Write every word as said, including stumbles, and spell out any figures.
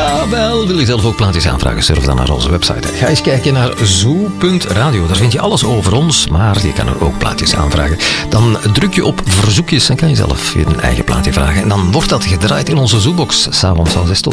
Ja, wel. Wil je zelf ook plaatjes aanvragen? Surf dan naar onze website. Ga eens kijken naar zoo punt radio. Daar vind je alles over ons, maar je kan er ook plaatjes aanvragen. Dan druk je op verzoekjes en kan je zelf een eigen plaatje vragen. En dan wordt dat gedraaid in onze Zoobox. S'avonds van zes tot